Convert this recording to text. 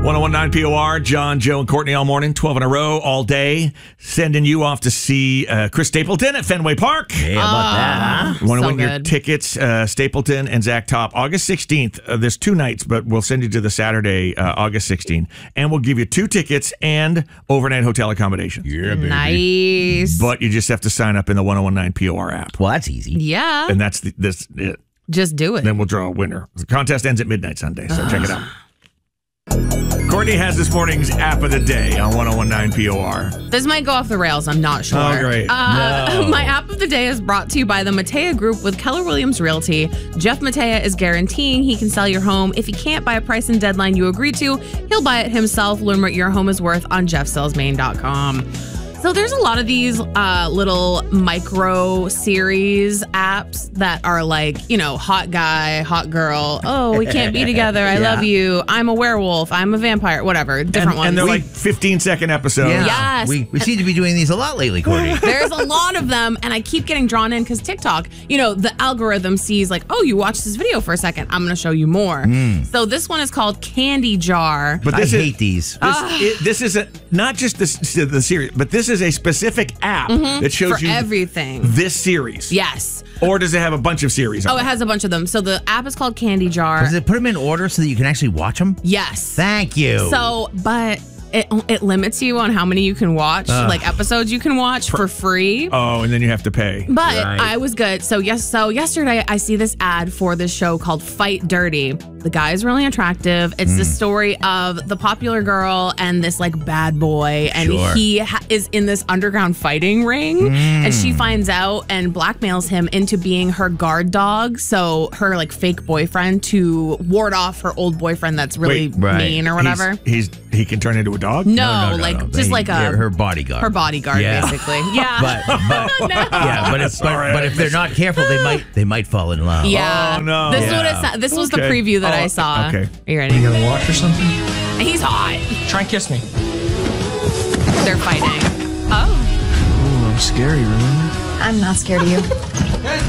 1019 POR, John, Joe, and Courtney all morning, 12 in a row, all day, sending you off to see Chris Stapleton at Fenway Park. Hey, how about that, huh? You want to win your tickets, Stapleton and Zach Top, August 16th. There's 2 nights, but we'll send you to the Saturday, August 16th. And we'll give you 2 tickets and overnight hotel accommodation. Yeah, baby. Nice. But you just have to sign up in the 1019 POR app. Well, that's easy. Yeah. And that's it. Just do it. Then we'll draw a winner. The contest ends at midnight Sunday, so check it out. Courtney has this morning's app of the day on 1019 POR. This might go off the rails. I'm not sure. Oh, great. No. My app of the day is brought to you by the Matea Group with Keller Williams Realty. Jeff Matea is guaranteeing he can sell your home. If he can't by a price and deadline you agree to, he'll buy it himself. Learn what your home is worth on jeffsellsmaine.com. So there's a lot of these little micro series apps that are like, hot guy, hot girl. Oh, we can't be together. I love you. I'm a werewolf. I'm a vampire. Whatever. Different ones. And they're like 15-second episodes. Yes. We seem to be doing these a lot lately, Courtney. There's a lot of them, and I keep getting drawn in because TikTok, the algorithm sees like, oh, you watched this video for a second. I'm going to show you more. So this one is called Candy Jar. But I hate these. This is not just the series, but this is a specific app that shows for you everything. This series. Yes. Or does it have a bunch of series on Oh, it has a bunch of them. So the app is called Candy Jar. Does it put them in order so that you can actually watch them? Yes. Thank you. So, but it limits you on how many you can watch, like episodes you can watch for free. Oh, and then you have to pay. But Right. I was good. So yesterday I see this ad for this show called Fight Dirty. The guy is really attractive. It's the story of the popular girl and this like bad boy, and Sure. he is in this underground fighting ring, and she finds out and blackmails him into being her guard dog. So her like fake boyfriend to ward off her old boyfriend that's really Wait, right. mean or whatever. He can turn into a dog? No, No. just like her bodyguard. her bodyguard, Yeah. basically. Yeah. But if they're not careful, they might fall in love. Yeah. Oh, no. This is Yeah. what it said. This was the Okay. preview that Oh, I saw. okay. Are you ready? You gotta watch or something? He's hot. Try and kiss me. They're fighting. Oh. Ooh, I'm scary, remember? I'm not scared of you.